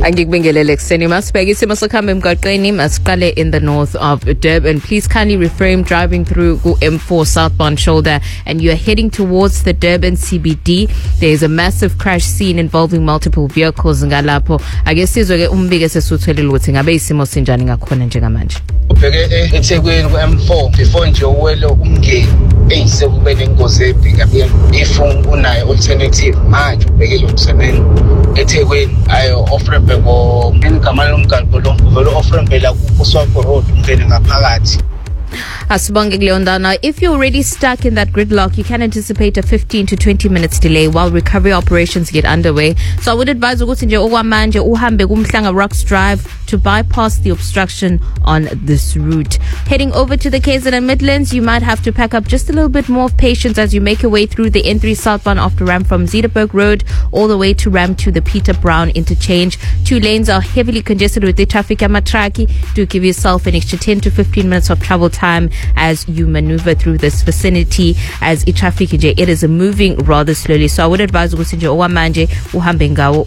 Angikubingelele kuseni masibheke isimo sokuhamba emgwaqweni masiqale in the north of Durban. Please kindly refrain driving through M4 southbound shoulder and you are heading towards the Durban CBD. There is a massive crash scene involving multiple vehicles ngalapho. Ake sizwe ke umbike sesuthelile ukuthi ngabe isimo sinjani ngakhona njengamanje. Ubheke eThekwini ku-M4 before nje uwele umngeni eyisekube nengozi ebhika if unayo alternative manje ubheke yomsebenzi eThekwini ayo ofrembe ngo ngigama lomgaqo lo vele ofrembe la kuSwakho Road ungene ngaphakathi. Asibonge Leondana, if you're already stuck in that gridlock, you can anticipate a 15 to 20 minutes delay while recovery operations get underway. So I would advise ukuthi nje okwamanje uhambe kumhlanga Rocks Drive to bypass the obstruction on this route. Heading over to the KZN Midlands, you might have to pack up just a little bit more of patience as you make your way through the N3 southbound after ramp from Zeeberg Road all the way to ramp to the Peter Brown interchange. 2 lanes are heavily congested with the traffic amatraki. Do give yourself an extra 10 to 15 minutes of travel time as you maneuver through this vicinity, as traffic it is moving rather slowly. So I would advise ukuthi nje owamanje uhambe ngawo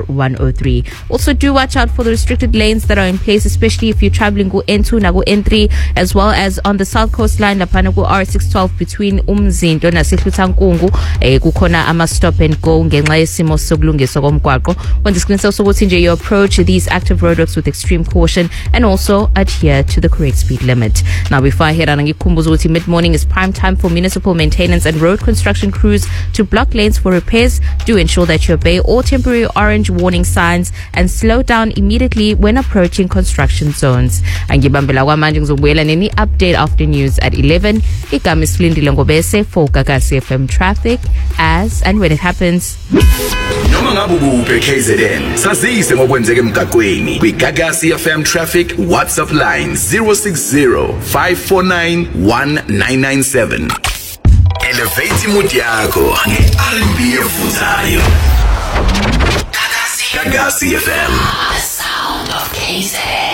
R103. Also do watch out for the restricted lanes that are in place, especially if you're traveling go N2 na go N3, as well as on the south coast line lapha go R612 between Umzinto naseHluthankungu kukhona ama stop and go ngenxa yesimo sokulungiswa komgwaqo. On the screen also ukuthi nje you approach these active roadworks with extreme caution and also adhere to the correct speed limit. Now before I head on, ngikhumbuza ukuthi mid-morning is prime time for municipal maintenance and road construction crews to block lanes for repairs. Do ensure that you obey all temporary orange warning signs and slow down immediately when approaching construction zones. Angibambela kwamanje ngizobuyela neni update after news at 11. Igama isilindile ngobese for Gagasi FM traffic as and when it happens. Noma ngabe ubuphe KZN sazise ngokwenzeka emgaqweni kwi Gagasi FM traffic WhatsApp line 060-549-1997. Elevate mood yakho nge-R&B evuthayo. Gagasi FM. The sound of KZN.